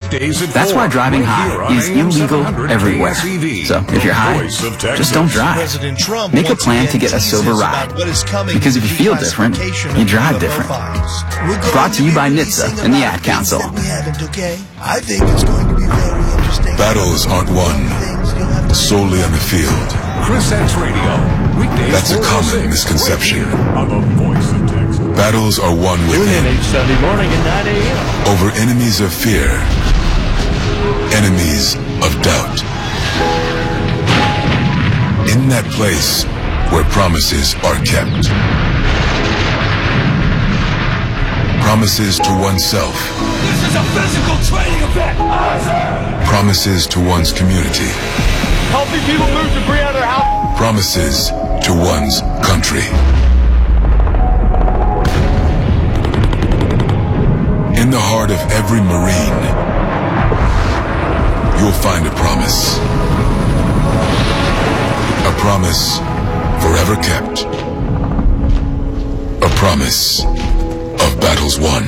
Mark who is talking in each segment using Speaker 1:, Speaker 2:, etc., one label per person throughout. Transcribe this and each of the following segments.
Speaker 1: weekdays at
Speaker 2: That's
Speaker 1: 4,
Speaker 2: why driving
Speaker 1: right
Speaker 2: high is illegal everywhere. So if you're high, just don't drive. Make a plan to get a sober ride. Because if you feel different, you drive different. Brought to you by NHTSA and the Ad Council.
Speaker 3: Battles aren't won solely on the field.
Speaker 1: Chris X Radio. Weekdays
Speaker 3: That's a common misconception. Battles are won within.
Speaker 4: Each Sunday morning at 9 a.m.
Speaker 3: Over enemies of fear, enemies of doubt. In that place where promises are kept. Promises to oneself.
Speaker 5: This is a physical training event!
Speaker 3: Promises to one's community.
Speaker 4: Helping people move debris out of their house.
Speaker 3: Promises to one's country. In the heart of every Marine, you'll find a promise. A promise forever kept. A promise of battles won.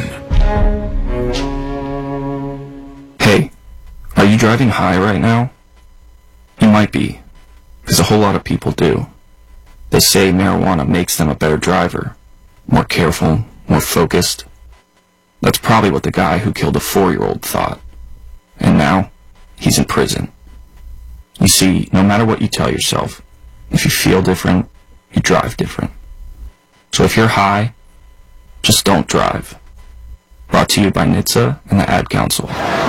Speaker 6: Hey, are you driving high right now? You might be, because a whole lot of people do. They say marijuana makes them a better driver, more careful, more focused. That's probably what the guy who killed a 4-year-old thought. And now, he's in prison. You see, no matter what you tell yourself, if you feel different, you drive different. So if you're high, just don't drive. Brought to you by NHTSA and the Ad Council.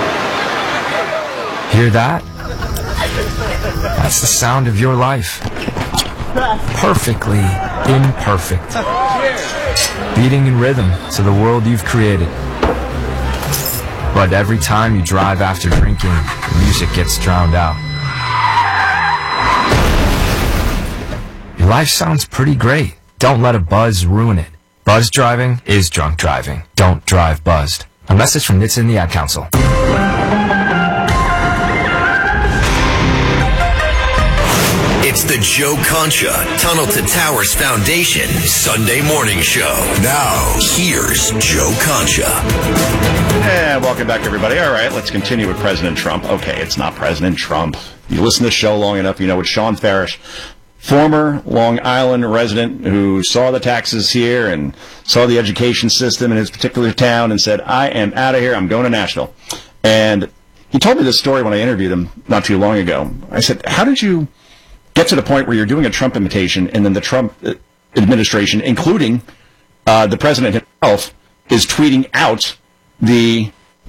Speaker 7: Hear that? That's the sound of your life. Perfectly imperfect. Beating in rhythm to the world you've created. But every time you drive after drinking, the music gets drowned out. Your life sounds pretty great. Don't let a buzz ruin it. Buzz driving is drunk driving. Don't drive buzzed. A message from NHTSA and the Ad Council.
Speaker 8: It's the Joe Concha Tunnel to Towers Foundation Sunday morning show. Now, here's Joe Concha.
Speaker 9: And welcome back, everybody. All right, let's continue with President Trump. Okay, it's not President Trump. You listen to the show long enough, you know it's Sean Farish, former Long Island resident who saw the taxes here and saw the education system in his particular town and said, I am out of here. I'm going to Nashville. And he told me this story when I interviewed him not too long ago. I said, how did you get to the point where you're doing a Trump imitation and then the Trump administration, including the president himself, is tweeting out the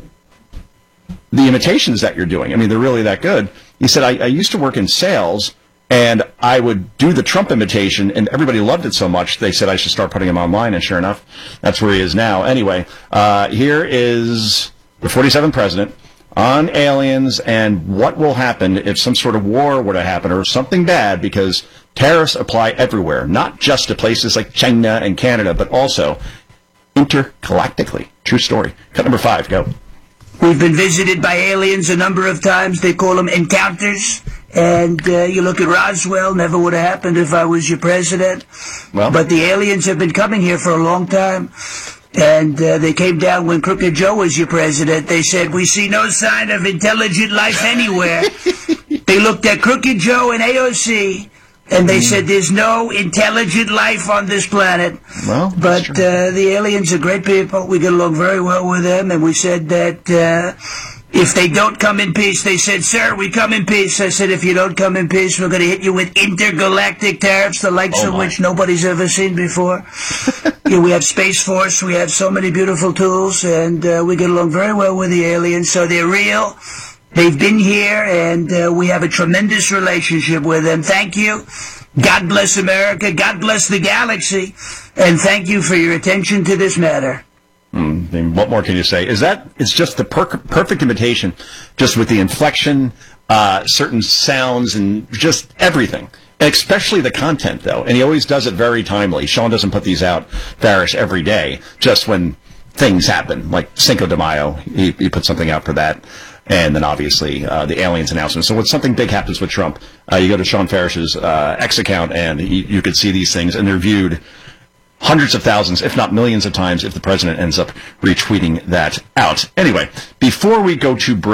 Speaker 9: imitations that you're doing? I mean, they're really that good. He said, I used to work in sales, and I would do the Trump imitation, and everybody loved it so much, they said I should start putting him online, and sure enough, that's where he is now. Anyway, here is the 47th president on aliens and what will happen if some sort of war were to happen or something bad, because tariffs apply everywhere, not just to places like China and Canada, but also intergalactically. True story. Cut number 5, go.
Speaker 10: We've been visited by aliens a number of times. They call them encounters. And you look at Roswell, never would have happened if I was your president.
Speaker 9: Well,
Speaker 10: but the aliens have been coming here for a long time. And they came down when Crooked Joe was your president. They said, we see no sign of intelligent life anywhere. They looked at Crooked Joe and AOC, and they said there's no intelligent life on this planet.
Speaker 9: Well,
Speaker 10: but the aliens are great people. We get along very well with them, and we said that if they don't come in peace, they said, sir, we come in peace. I said, if you don't come in peace, we're going to hit you with intergalactic tariffs, the likes of which nobody's ever seen before. We have Space Force. We have so many beautiful tools, and we get along very well with the aliens. So they're real. They've been here, and we have a tremendous relationship with them. Thank you. God bless America. God bless the galaxy. And thank you for your attention to this matter.
Speaker 9: What more can you say? It's just the perfect imitation, just with the inflection, certain sounds, and just everything. Especially the content, though. And he always does it very timely. Sean doesn't put these out, Farish, every day, just when things happen, like Cinco de Mayo. He put something out for that. And then, obviously, the aliens announcement. So when something big happens with Trump, you go to Sean Farish's X account, and you could see these things, and they're viewed hundreds of thousands, if not millions of times, if the president ends up retweeting that out. Anyway, before we go to break,